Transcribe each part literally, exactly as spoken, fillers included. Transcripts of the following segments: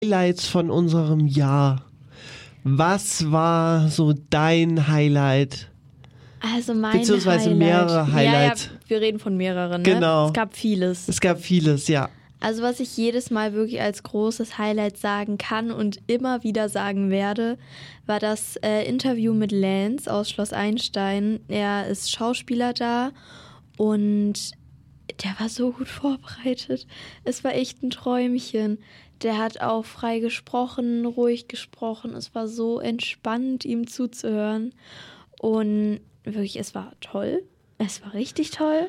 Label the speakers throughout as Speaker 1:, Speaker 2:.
Speaker 1: Highlights von unserem Jahr. Was war so dein Highlight?
Speaker 2: Also meine
Speaker 1: Beziehungsweise
Speaker 2: Highlight.
Speaker 1: mehrere Highlights.
Speaker 2: Ja, ja, wir reden von mehreren, ne?
Speaker 1: Genau.
Speaker 2: Es gab vieles.
Speaker 1: Es gab vieles, ja.
Speaker 2: Also was ich jedes Mal wirklich als großes Highlight sagen kann und immer wieder sagen werde, war das äh, Interview mit Lance aus Schloss Einstein. Er ist Schauspieler da und der war so gut vorbereitet. Es war echt ein Träumchen. Der hat auch frei gesprochen, ruhig gesprochen. Es war so entspannt, ihm zuzuhören. Und wirklich, es war toll. Es war richtig toll.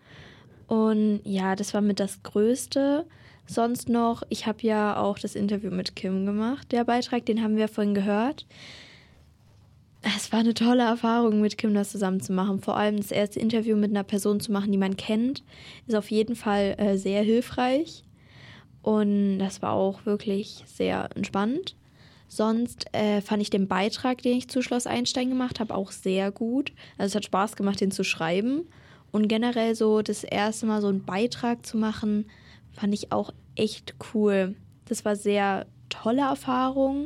Speaker 2: Und ja, das war mit das Größte. Sonst noch, ich habe ja auch das Interview mit Kim gemacht. Der Beitrag, den haben wir vorhin gehört. Es war eine tolle Erfahrung, mit Kim das zusammen zu machen. Vor allem das erste Interview mit einer Person zu machen, die man kennt, ist auf jeden Fall äh, sehr hilfreich. Und das war auch wirklich sehr entspannt. Sonst äh, fand ich den Beitrag, den ich zu Schloss Einstein gemacht habe, auch sehr gut. Also es hat Spaß gemacht, den zu schreiben. Und generell so das erste Mal so einen Beitrag zu machen, fand ich auch echt cool. Das war sehr tolle Erfahrung.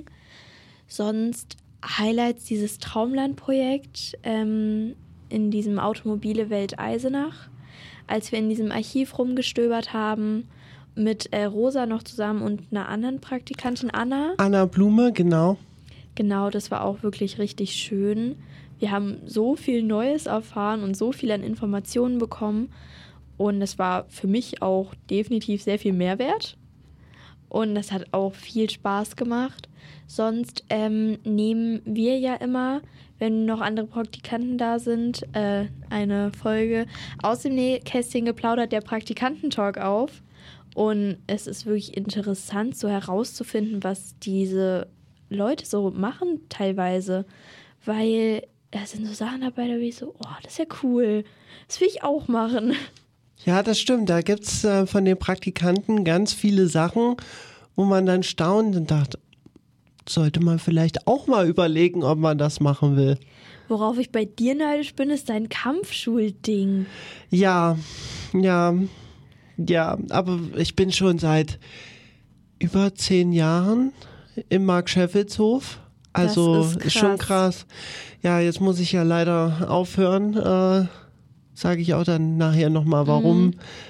Speaker 2: Sonst Highlights dieses Traumland-Projekt ähm, in diesem Automobile Welt Eisenach, als wir in diesem Archiv rumgestöbert haben, mit äh, Rosa noch zusammen und einer anderen Praktikantin, Anna.
Speaker 1: Anna Blume, genau.
Speaker 2: Genau, das war auch wirklich richtig schön. Wir haben so viel Neues erfahren und so viel an Informationen bekommen. Und es war für mich auch definitiv sehr viel Mehrwert. Und das hat auch viel Spaß gemacht. Sonst ähm, nehmen wir ja immer, wenn noch andere Praktikanten da sind, äh, eine Folge aus dem Nähkästchen geplaudert, der Praktikantentalk auf. Und es ist wirklich interessant, so herauszufinden, was diese Leute so machen teilweise. Weil da sind so Sachen dabei, da bin ich so, oh, das ist ja cool. Das will ich auch machen.
Speaker 1: Ja, das stimmt. Da gibt es äh, von den Praktikanten ganz viele Sachen, wo man dann staunt und dachte, sollte man vielleicht auch mal überlegen, ob man das machen will.
Speaker 2: Worauf ich bei dir neidisch bin, ist dein Kampfschulding.
Speaker 1: Ja, ja, ja, aber ich bin schon seit über zehn Jahren im Mark-Schäffels-Hof. Also
Speaker 2: Das ist krass.
Speaker 1: ist schon krass. Ja, jetzt muss ich ja leider aufhören. Äh, Sage ich auch dann nachher nochmal, warum. Mhm.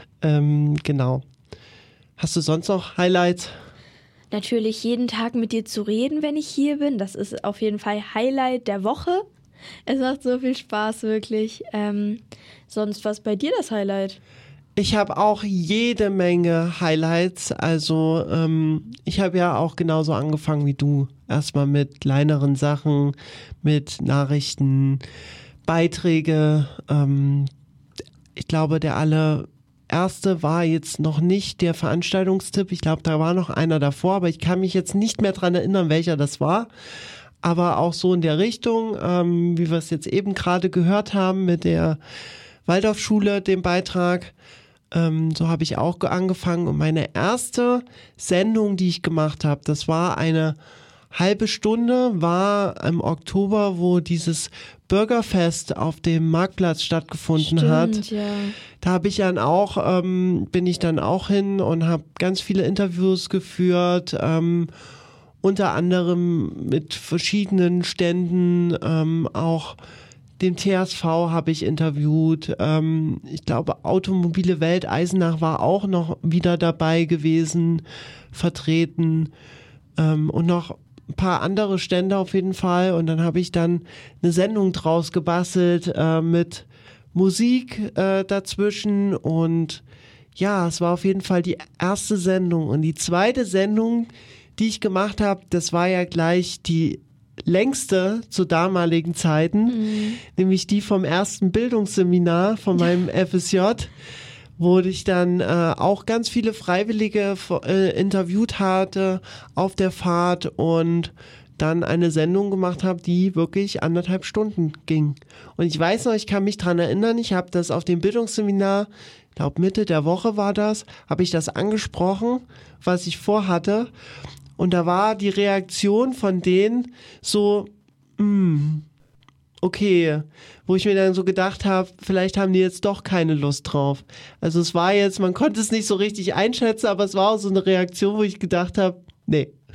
Speaker 1: Ähm, genau. Hast du sonst noch Highlights?
Speaker 2: Natürlich jeden Tag mit dir zu reden, wenn ich hier bin. Das ist auf jeden Fall Highlight der Woche. Es macht so viel Spaß, wirklich. Ähm, sonst, was bei dir das Highlight?
Speaker 1: Ich habe auch jede Menge Highlights. Also ähm, ich habe ja auch genauso angefangen wie du. Erstmal mit kleineren Sachen, mit Nachrichten, Beiträge. Ähm, ich glaube, der allererste war jetzt noch nicht der Veranstaltungstipp. Ich glaube, da war noch einer davor, aber ich kann mich jetzt nicht mehr dran erinnern, welcher das war. Aber auch so in der Richtung, ähm, wie wir es jetzt eben gerade gehört haben mit der Waldorfschule, dem Beitrag. Ähm, so habe ich auch angefangen. Und meine erste Sendung, die ich gemacht habe, das war eine halbe Stunde, war im Oktober, wo dieses Bürgerfest auf dem Marktplatz stattgefunden
Speaker 2: Stimmt,
Speaker 1: hat.
Speaker 2: Ja.
Speaker 1: Da habe ich dann auch, ähm, bin ich dann auch hin und habe ganz viele Interviews geführt, ähm, unter anderem mit verschiedenen Ständen, ähm, auch den T S V habe ich interviewt. Ähm, ich glaube, Automobile Welt Eisenach war auch noch wieder dabei gewesen, vertreten, ähm, und noch ein paar andere Stände auf jeden Fall. Und dann habe ich dann eine Sendung draus gebastelt äh, mit Musik äh, dazwischen. Und ja, es war auf jeden Fall die erste Sendung. Und die zweite Sendung, die ich gemacht habe, das war ja gleich die längste zu damaligen Zeiten, mhm. nämlich die vom ersten Bildungsseminar von meinem F S J, wo ich dann äh, auch ganz viele Freiwillige äh, interviewt hatte auf der Fahrt und dann eine Sendung gemacht habe, die wirklich anderthalb Stunden ging. Und ich weiß noch, ich kann mich dran erinnern, ich habe das auf dem Bildungsseminar, ich glaube Mitte der Woche war das, habe ich das angesprochen, was ich vorhatte. Und da war die Reaktion von denen so, mh, okay, wo ich mir dann so gedacht habe, vielleicht haben die jetzt doch keine Lust drauf. Also es war jetzt, man konnte es nicht so richtig einschätzen, aber es war auch so eine Reaktion, wo ich gedacht habe, nee,